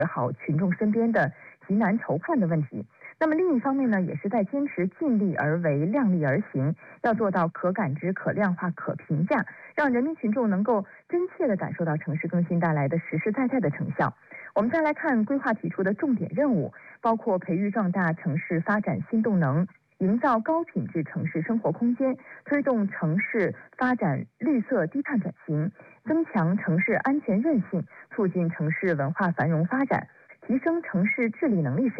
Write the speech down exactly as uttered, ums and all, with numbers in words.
好群众身边的急难愁患的问题。那么另一方面呢，也是在坚持尽力而为、量力而行，要做到可感知、可量化、可评价，让人民群众能够真切地感受到城市更新带来的实实在在的成效。我们再来看规划提出的重点任务，包括培育壮大城市发展新动能，营造高品质城市生活空间，推动城市发展绿色低碳转型，增强城市安全韧性，促进城市文化繁荣发展，提升城市治理能力水